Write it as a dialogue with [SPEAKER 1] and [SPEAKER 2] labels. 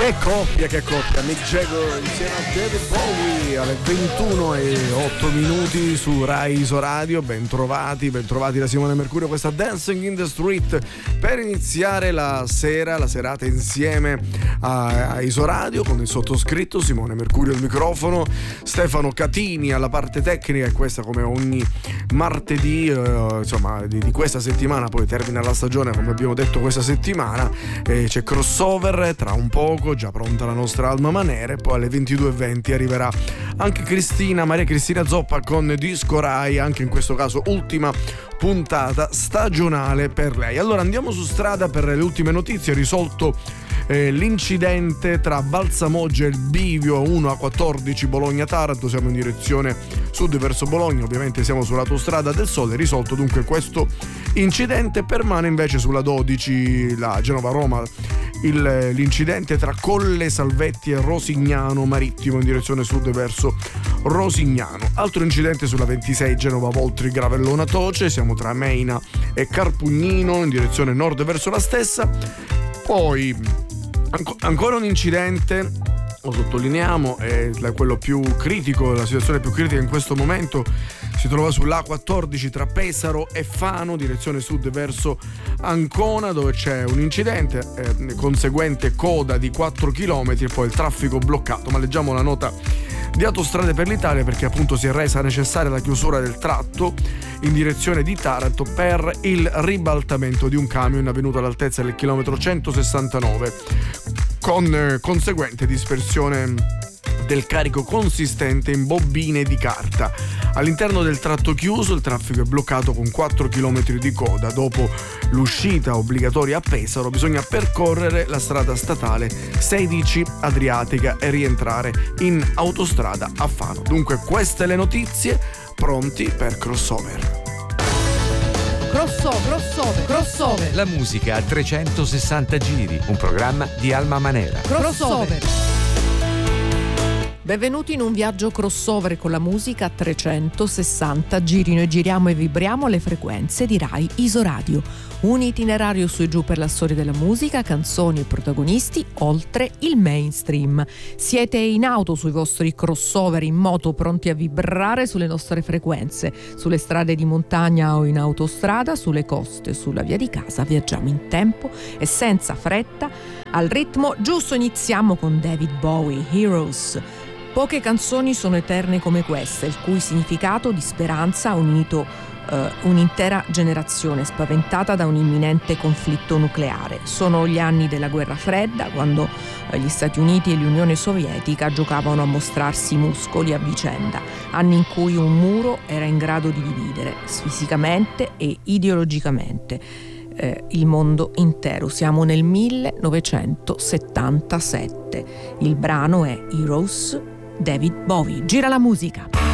[SPEAKER 1] Che coppia, Mick Jagger insieme a David Bowie alle 21:08 su Rai Iso Radio. Bentrovati da Simone Mercurio, questa Dancing in the Street per iniziare la serata insieme a Iso Radio con il sottoscritto Simone Mercurio al microfono, Stefano Catini alla parte tecnica, e questa come ogni martedì insomma di questa settimana. Poi termina la stagione, come abbiamo detto, questa settimana c'è crossover tra un poco, già pronta la nostra Alma Manere. Poi alle 22:20 arriverà anche Maria Cristina Zoppa con Disco Rai, anche in questo caso ultima puntata stagionale per lei. Allora andiamo su strada per le ultime notizie. Risolto l'incidente tra Balsamoggia e il Bivio 1A14 Bologna-Taranto, siamo in direzione sud verso Bologna, ovviamente siamo sull'autostrada del Sole. Risolto dunque questo incidente. Permane invece sulla 12 la Genova-Roma l'incidente tra Colle Salvetti e Rosignano Marittimo in direzione sud verso Rosignano. Altro incidente sulla 26 Genova-Voltri Gravellona Toce, siamo tra Meina e Carpugnino in direzione nord verso la stessa. Poi ancora un incidente, lo sottolineiamo, è quello più critico, la situazione più critica in questo momento si trova sull'A14 tra Pesaro e Fano, direzione sud verso Ancona, dove c'è un incidente, conseguente coda di 4 km e poi il traffico bloccato. Ma leggiamo la nota di Autostrade per l'Italia, perché appunto si è resa necessaria la chiusura del tratto in direzione di Taranto per il ribaltamento di un camion avvenuto all'altezza del chilometro 169, con conseguente dispersione del carico consistente in bobine di carta. All'interno del tratto chiuso il traffico è bloccato con 4 km di coda. Dopo l'uscita obbligatoria a Pesaro bisogna percorrere la strada statale 16 Adriatica e rientrare in autostrada a Fano. Dunque queste le notizie, pronti per crossover.
[SPEAKER 2] Crossover. La musica a 360 giri, un programma di Alma Manera.
[SPEAKER 3] Crossover. Benvenuti in un viaggio crossover con la musica a 360 giri. Noi giriamo e vibriamo le frequenze di Rai Iso Radio. Un itinerario su e giù per la storia della musica, canzoni e protagonisti, oltre il mainstream. Siete in auto sui vostri crossover, in moto, pronti a vibrare sulle nostre frequenze. Sulle strade di montagna o in autostrada, sulle coste, sulla via di casa. Viaggiamo in tempo e senza fretta, al ritmo giusto. Iniziamo con David Bowie, Heroes. Poche canzoni sono eterne come questa, il cui significato di speranza ha unito un'intera generazione spaventata da un imminente conflitto nucleare. Sono gli anni della guerra fredda, quando gli Stati Uniti e l'Unione Sovietica giocavano a mostrarsi muscoli a vicenda, anni in cui un muro era in grado di dividere fisicamente e ideologicamente il mondo intero. Siamo nel 1977. Il brano è Heroes, David Bowie. Gira la musica.